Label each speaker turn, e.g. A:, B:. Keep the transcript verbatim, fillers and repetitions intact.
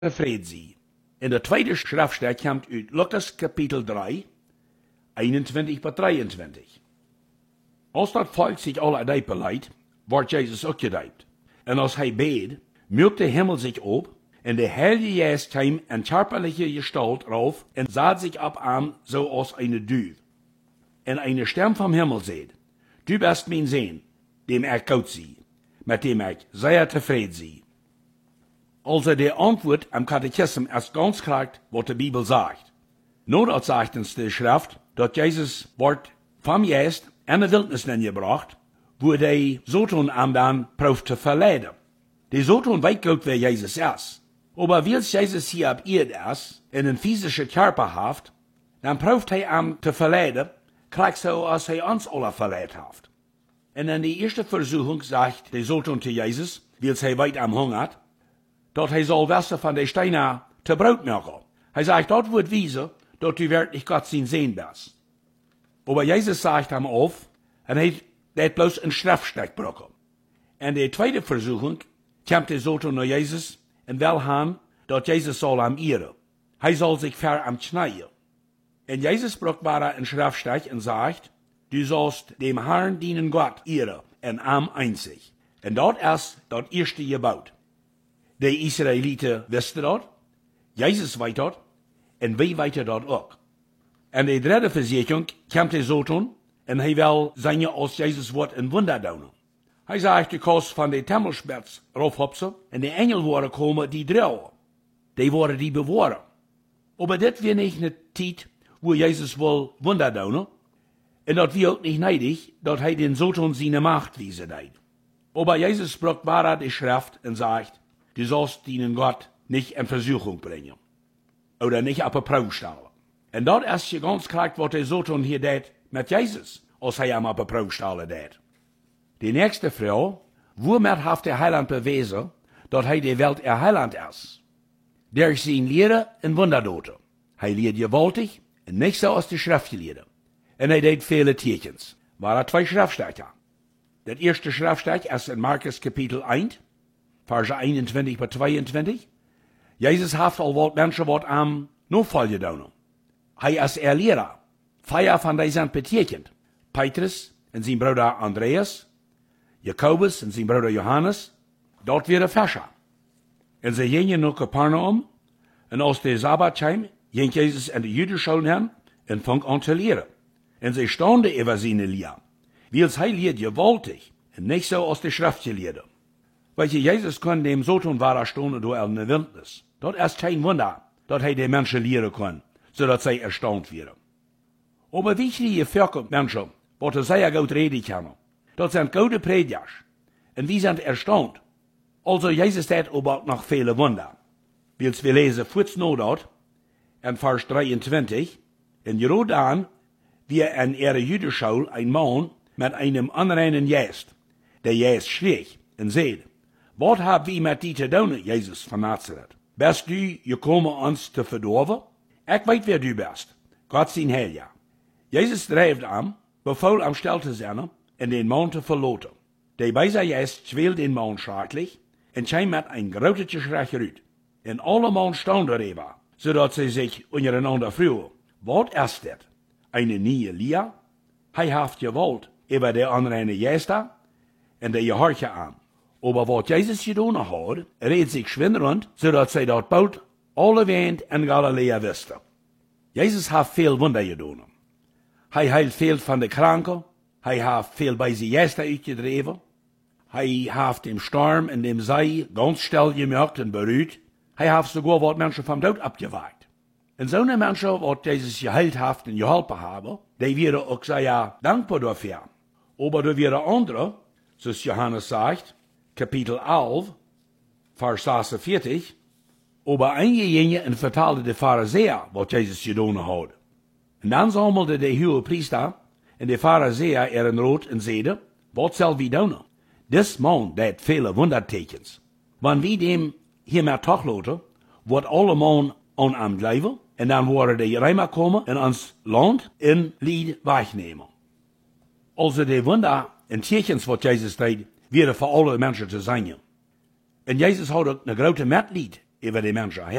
A: tevreden zijn. En de tweede schriftstelle komt uit Lucas kapitel drie, eenentwintig tot drieëntwintig. Als dat volk zich alle dieper leidt, wordt Jezus ook gedijpt. En als hij beet, muikt de hemel zich op, en de heilige Geest kwam in körperliche Gestalt rauf en zat zich op aan zoals een duif. En een stem vom Himmel zei, du bist mijn Zoon, dem ik goed zie, met dem ik zeer tevreden zie. Also de antwoord am Katechismus ist ganz klar, wat de Bibel sagt. Nadat sagt uns de Schrift, dat Jezus wordt vom Geest in de Wildnis gebracht, wo de Satan am dan proeft te verleiden. De Satan weet goed wer Jezus is. Aber weil Jezus hier op Erde ist, in een physische Körper heeft, dan proeft hij am te verleiden, gleich so als hij uns alle verleidt heeft. En in de eerste Versuchung sagt de Satan te Jezus, weil hij weit am hungert, dat hij zal wissen van de Steine te brood maken. Hij zegt, dat wordt wijzen, dat u werkelijk God zijn Zoon bist. Aber Jezus zegt hem auf, en hij deed bloos een Schriftstück broken. En de tweede Versuchung komt de Satan naar Jezus en wil han, dat Jezus zal hem ehren. Hij zal zich ver am knijden. En Jezus brokt bara een Schriftstück en zegt, du sollst dem Herrn dienen Gott ehren, en am einzig. En dat is dat eerste gebod. De Israëlieten wisten dat, Jezus weet dat, en wij weten dat ook. En de derde verzekering komt de Satan, en hij wil zijn als Jezus wordt een wunder doen. Hij zegt de kost van de tempelspits raufhopsen, en de engel worden komen die drouwen. Die worden die beworen. Maar dit weer niet een tijd, wo Jezus wil wunder doen, en dat wie ook niet neidig, dat hij den Satan zijn macht wiesen deed. Maar Jezus spricht bara de Schrift en zegt, du sollst deinen Gott nicht in Versuchung bringen. Oder nicht auf eine Probe stellen. Und das ist ja ganz klar, was der Satan hier deed mit Jesus, als er ihm auf eine Probe stellen deed. Die nächste Frau, womit hat der Heiland bewezen, dass er die Welt er Heiland ist? Durch sein Lehre und Wunderdote. Er lehrt gewaltig und nicht so aus der Schrift gelehrt. Und er deed viele Tierchens. War er zwei Schriftstücke. Das erste Schriftstück ist in Markus Kapitel eins, Verse eenentwintig bis tweeëntwintig. Jezus heeft al wat mensen wat aan noodvallen gedaan. Hij is er leraar. Vier van die zijn betekend. Petrus en zijn broeder Andreas, Jacobus en zijn broeder Johannes, dat weer de Fischer. En ze gingen naar Capernaum, en als de Sabbat kwam, ging Jezus in de Judenschool heen en vang aan te leren. En ze stonden over zijn leer. Wils hij leert gewaltig, en niet zo als de Schrift geleerde. Weet je, Jezus kon dem Satan wahrer stonden door in de Wildnis. Dat is geen wunder, dat hij de mensen leren kon, zodat zij erstaunt werden. Aber wie kriegen viele Menschen, wat er sehr gut reden können, dat zijn gute Predigers, en die sind erstaunt. Also Jezus deed aber noch viele Wunder. Wils wir lesen kurz noch dort, in Vers drieëntwintig, in Jordan, wie in ihrer Jüdenschool ein Mann mit einem anreinen Geist, der Geist schrie und sagte, wat haben wir mit dir zu tun, Jesus von Nazareth? Bist du gekommen, uns zu verdorven? Ich weet wer du bist. Gott sein Heilige. Jesus dreef am, befahl am Stell zu sein, und den Mann zu verloten. Der Beiser Geist schwelt den Mann schrecklich, und kam mit ein großes Geschrei uit. Und alle Mann standen darüber, sodass sie sich untereinander frühen. Was ist das? Eine neue Lehre? Hij heeft gewollt über der andere Geister, und der gehorchen an. Aber was Jesus gedaan hat, reed sich schwindelnd, zodat zij dat bald alle Wend in Galilea wisten. Jesus hat veel Wunder gedaan. Hij heilt veel van de Kranken, hij heeft veel bij zijn Geister uitgedreven, hij heeft dem Sturm en dem See ganz still gemacht en beruht, hij heeft sogar wat Menschen vom Tod abgewagt. En zo'n Menschen, wat Jesus geheilt heeft en geholpen hebben, die werden ook sehr dankbaar dafür. Aber da werden andere, zoals Johannes sagt, Kapitel elf, Vers zesenveertig, aber eingegingen en vertaalde de Pharisäer, wat Jesus gedaan had. En dan zammelde de hoge priester en de Pharisäer er een rood en zeiden, wat zal we doen? Dis man deed vele wondertekens. Wanneer we dem hiermee toch laten, wordt alle man aan hem blijven, en dan worden de Römer komen en ons land in lied wegnemen. Also de wunder en tekens wat Jezus deed, werden voor alle mensen te zijn. En Jezus had ook een grote medlied über die Menschen